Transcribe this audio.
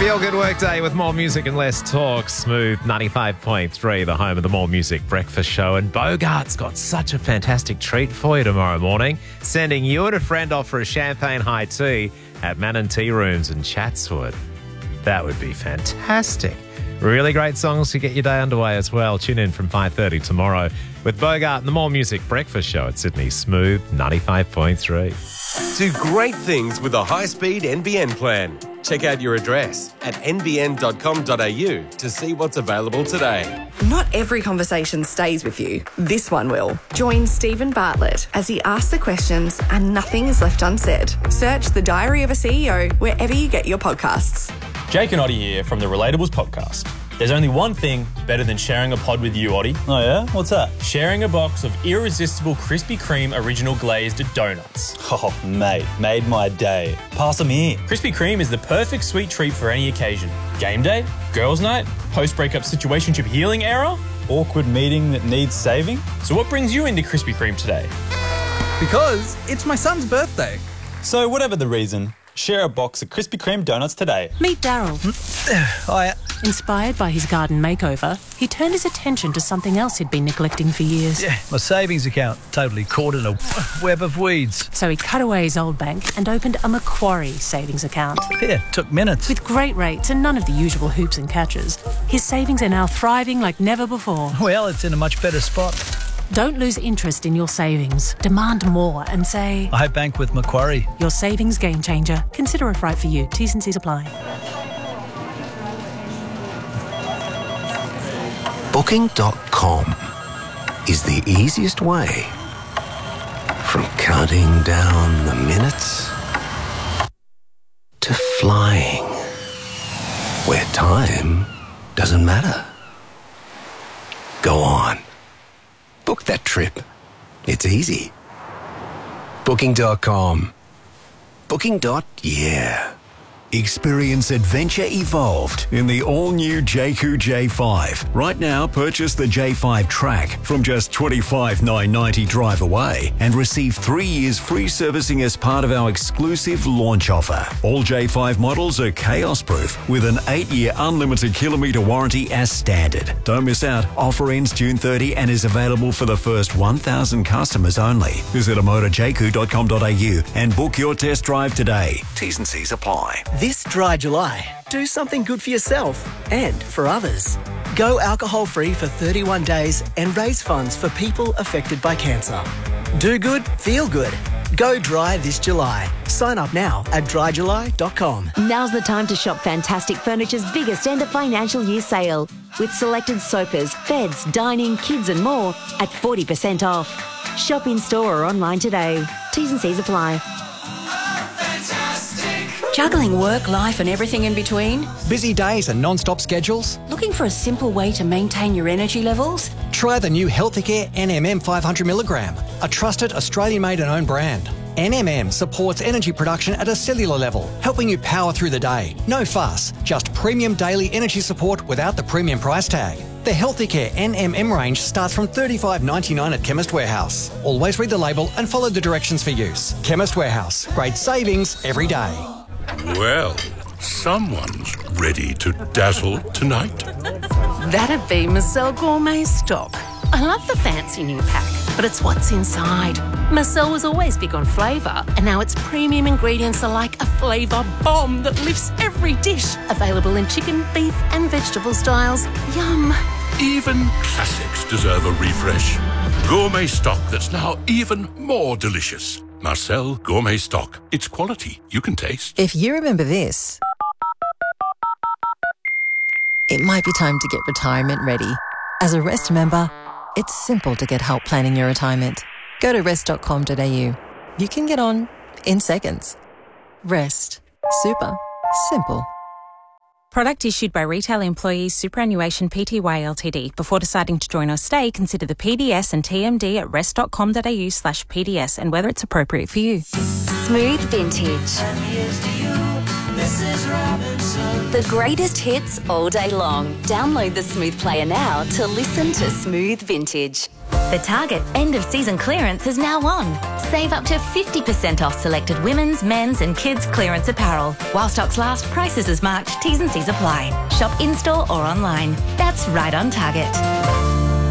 Feel good work day with more music and less talk. Smooth 95.3, the home of the More Music Breakfast Show. And Bogart's got such a fantastic treat for you tomorrow morning, sending you and a friend off for a champagne high tea at Mannon Tea Rooms in Chatswood. That would be fantastic. Really great songs to get your day underway as well. Tune in from 5:30 tomorrow with Bogart and the More Music Breakfast Show at Sydney Smooth 95.3. Do great things with a high-speed NBN plan. Check out your address at nbn.com.au to see what's available today. Not every conversation stays with you. This one will. Join Stephen Bartlett as he asks the questions and nothing is left unsaid. Search The Diary of a CEO wherever you get your podcasts. Jake and Oddie here from the Relatables podcast. There's only one thing better than sharing a pod with you, Oddie. Oh yeah? What's that? Sharing a box of irresistible Krispy Kreme original glazed donuts. Oh, mate, made my day. Pass them here. Krispy Kreme is the perfect sweet treat for any occasion. Game day, girls' night, post-breakup situationship healing era. Awkward meeting that needs saving? So what brings you into Krispy Kreme today? Because it's my son's birthday. So whatever the reason, share a box of Krispy Kreme donuts today. Meet Daryl. Hiya. Inspired by his garden makeover, he turned his attention to something else he'd been neglecting for years. Yeah, my savings account totally caught in a web of weeds. So he cut away his old bank and opened a Macquarie savings account. Yeah, took minutes. With great rates and none of the usual hoops and catches, his savings are now thriving like never before. Well, it's in a much better spot. Don't lose interest in your savings. Demand more and say, I bank with Macquarie. Your savings game changer. Consider if right for you. T's and C's apply. Booking.com is the easiest way from counting down the minutes to flying where time doesn't matter. Go on. Book that trip. It's easy. Booking.com. Booking.yeah. Experience adventure evolved in the all-new JQ J5. Right now, purchase the J5 Track from just $25,990 drive away and receive 3 years free servicing as part of our exclusive launch offer. All J5 models are chaos-proof with an 8-year unlimited kilometre warranty as standard. Don't miss out. Offer ends June 30 and is available for the first 1,000 customers only. Visit motorjq.com.au and book your test drive today. T's and C's apply. This dry July, do something good for yourself and for others. Go alcohol-free for 31 days and raise funds for people affected by cancer. Do good, feel good. Go dry this July. Sign up now at dryjuly.com. Now's the time to shop Fantastic Furniture's biggest end of financial year sale with selected sofas, beds, dining, kids and more at 40% off. Shop in store or online today. T's and C's apply. Juggling work, life and everything in between? Busy days and non-stop schedules? Looking for a simple way to maintain your energy levels? Try the new Healthicare NMM 500mg, a trusted Australian-made and owned brand. NMM supports energy production at a cellular level, helping you power through the day. No fuss, just premium daily energy support without the premium price tag. The Healthicare NMM range starts from $35.99 at Chemist Warehouse. Always read the label and follow the directions for use. Chemist Warehouse, great savings every day. Well, someone's ready to dazzle tonight. That'd be Marcel Gourmet Stock. I love the fancy new pack, but it's what's inside. Marcel was always big on flavour, and now its premium ingredients are like a flavour bomb that lifts every dish. Available in chicken, beef and vegetable styles. Yum. Even classics deserve a refresh. Gourmet Stock that's now even more delicious. Marcel Gourmet Stock. It's quality you can taste. If you remember this, it might be time to get retirement ready. As a Rest member, it's simple to get help planning your retirement. Go to rest.com.au. You can get on in seconds. Rest. Super. Simple. Product issued by Retail Employees Superannuation Pty Ltd. Before deciding to join or stay, consider the PDS and TMD at rest.com.au/PDS and whether it's appropriate for you. Smooth Vintage. The greatest hits all day long. Download the Smooth Player now to listen to Smooth Vintage. The Target end of season clearance is now on. Save up to 50% off selected women's, men's and kids' clearance apparel. While stocks last, prices as marked, T's and C's apply. Shop in-store or online. That's right on Target.